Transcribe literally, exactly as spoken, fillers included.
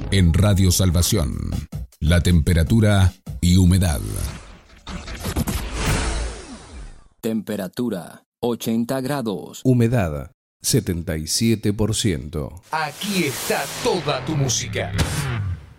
En Radio Salvación, la temperatura y humedad. Temperatura ochenta grados. Humedad setenta y siete por ciento. Aquí está toda tu música.